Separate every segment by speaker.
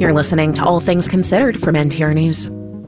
Speaker 1: You're listening to All Things Considered from NPR News.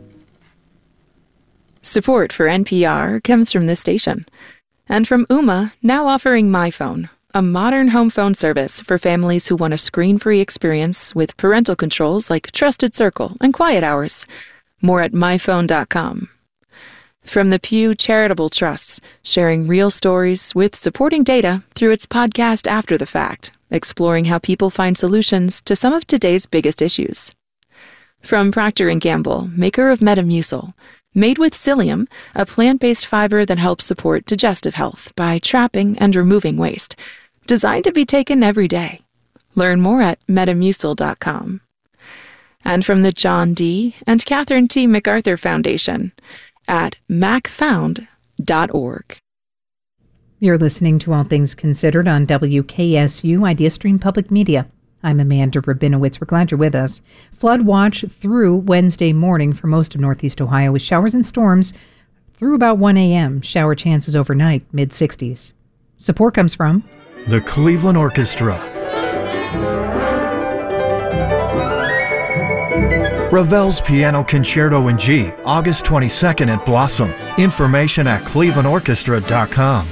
Speaker 2: Support for NPR comes from this station. And from Ooma, now offering MyPhone, a modern home phone service for families who want a screen-free experience with parental controls like Trusted Circle and Quiet Hours. More at myphone.com. From the Pew Charitable Trusts, sharing real stories with supporting data through its podcast After the Fact, exploring how people find solutions to some of today's biggest issues. From Procter & Gamble, maker of Metamucil, made with psyllium, a plant-based fiber that helps support digestive health by trapping and removing waste, designed to be taken every day. Learn more at metamucil.com. And from the John D. and Catherine T. MacArthur Foundation at macfound.org.
Speaker 3: You're listening to All Things Considered on WKSU Idea Stream Public Media. I'm Amanda Rabinowitz. We're glad you're with us. Flood watch through Wednesday morning for most of Northeast Ohio with showers and storms through about 1 a.m. Shower chances overnight, mid-60s. Support comes from
Speaker 4: the Cleveland Orchestra, Ravel's Piano Concerto in G, August 22nd at Blossom. Information at clevelandorchestra.com.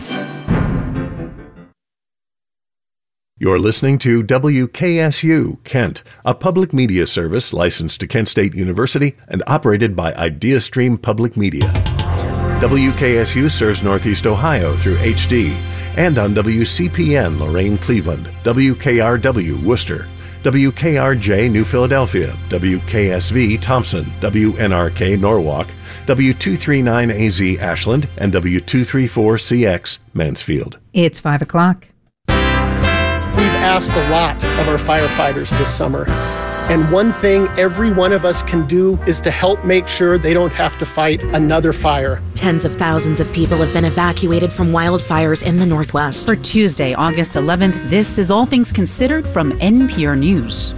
Speaker 5: You're listening to WKSU, Kent, a public media service licensed to Kent State University and operated by IdeaStream Public Media. WKSU serves Northeast Ohio through HD and on WCPN Lorain Cleveland, WKRW Worcester, WKRJ New Philadelphia, WKSV Thompson, WNRK Norwalk, W239AZ Ashland, and W234CX Mansfield.
Speaker 3: It's 5 o'clock.
Speaker 6: We've asked a lot of our firefighters this summer. And one thing every one of us can do is to help make sure they don't have to fight another fire.
Speaker 1: Tens of thousands of people have been evacuated from wildfires in the Northwest.
Speaker 7: For Tuesday, August 11th, this is All Things Considered from NPR News.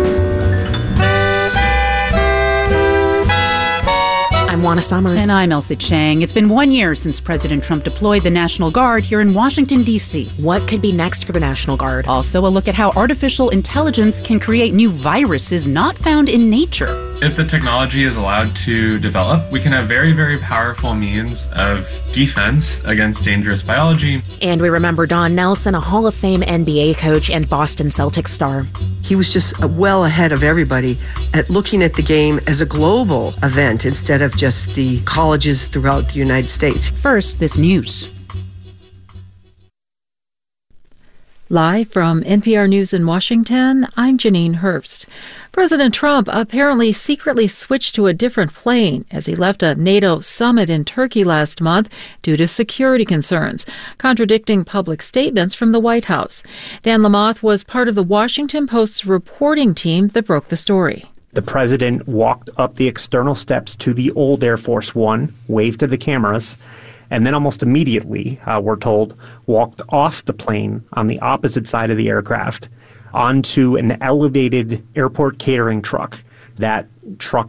Speaker 1: I'm Juana Summers.
Speaker 7: And I'm Elsa Chang. It's been 1 year since President Trump deployed the National Guard here in Washington, D.C.
Speaker 1: What could be next for the National Guard?
Speaker 7: Also, a look at how artificial intelligence can create new viruses not found in nature.
Speaker 8: If the technology is allowed to develop, we can have very, very powerful means of defense against dangerous biology.
Speaker 1: And we remember Don Nelson, a Hall of Fame NBA coach and Boston Celtics star.
Speaker 9: He was just well ahead of everybody at looking at the game as a global event instead of just the colleges throughout the United States.
Speaker 7: First, this news.
Speaker 3: Live from NPR News in Washington, I'm Janine Herbst. President Trump apparently secretly switched to a different plane as he left a NATO summit in Turkey last month due to security concerns, contradicting public statements from the White House. Dan Lamothe was part of the Washington Post's reporting team that broke the story.
Speaker 10: The president walked up the external steps to the old Air Force One, waved to the cameras, and then almost immediately, we're told, walked off the plane on the opposite side of the aircraft onto an elevated airport catering truck. That truck